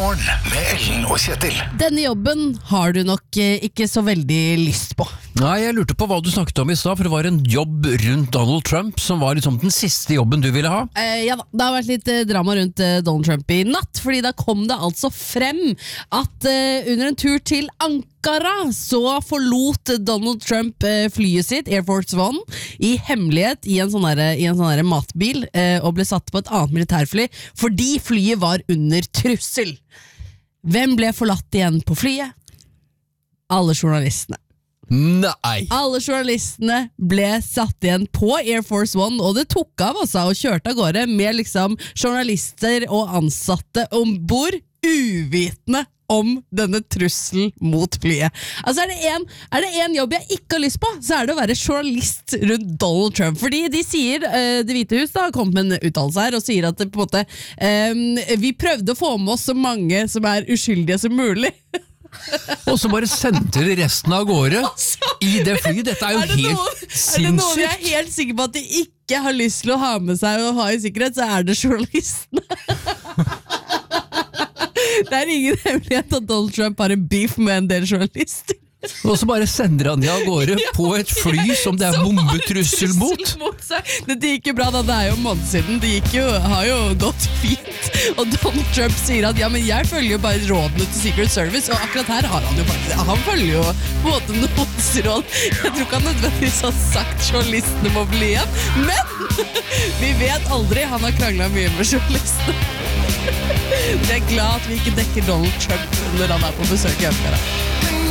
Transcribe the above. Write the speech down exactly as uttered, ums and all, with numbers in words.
Morgen med Ellen og Kjetil. Denne jobben har du nok eh, ikke så veldig lyst på. Nei, jeg lurte på hva du snakket om i stad, for det var en jobb rundt Donald Trump som var liksom den siste jobben du ville ha. Eh, ja da, det har vært litt eh, drama rundt eh, Donald Trump i natt, fordi da kom det altså frem at eh, under en tur til Ankara så forlot Donald Trump eh, flyet sitt, Air Force One, i hemmelighet i en sånn der, i en sånn der matbil eh, og ble satt på et annet militærfly fordi flyet var under trussel. Hvem ble forlatt igjen på flyet? Alle journalistene. Nei! Alle journalistene ble satt igjen på Air Force One, og det tok av altså, og kjørte av gårde med liksom journalister og ansatte ombord, uvitende om denne trusselen mot flyet. Altså er det, en, er det en jobb jeg ikke har lyst på, så er det å være journalist rundt Donald Trump. Fordi de sier, uh, Det hvite hus da, har kommet med en uttalelse her, og sier at det, på en måte, um, vi prøvde å få med oss så mange som er uskyldige som mulig. Og så bare sendte de resten av gårde i det flyet. Dette er jo Er det helt noen, er det noen sinnssykt. jeg er helt sikker på at de ikke har lyst til å ha med seg og ha i sikkerhet, så er det journalistene. Det er ingen hemmelighet at Donald Trump har en beef med en del journalister. Og så bare sender han de av gårde på et fly som det er bombetrussel mot. Dette gikk jo bra da, det er jo en måned siden. Det gikk jo, har jo gått fint. Og Donald Trump sier at ja, men jeg følger jo bare rådene til Secret Service, og akkurat her har han jo faktisk, han følger jo på en måte noens råd. Jeg tror ikke han nødvendigvis har sagt journalistene må bli igjen, men vi vet aldri, han har kranglet mye med journalistene. Jeg er glad at vi ikke dekker Donald Trump når han er på besøk i Ankara.